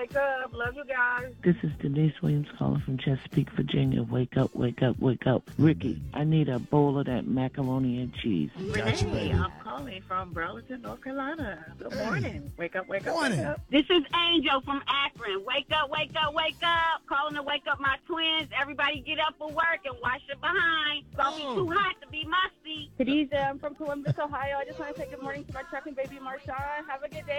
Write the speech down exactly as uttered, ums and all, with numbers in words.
wake up. Love you guys. This is Denise Williams calling from Chesapeake, Virginia. Wake up, wake up, wake up. Ricky, I need a bowl of that macaroni and cheese. Renee, baby. I'm calling from Burlington, North Carolina. Good hey. morning. Wake up, wake up, morning. Wake up. This is Angel from Akron. Wake up, wake up, wake up. Calling to wake up my twins. Everybody get up for work and wash your behind. It's going to oh. be too hot to be musty. Khadijah, I'm from Columbus, Ohio. I just want to say good morning to my trucking baby, Marshawn. Have a good day.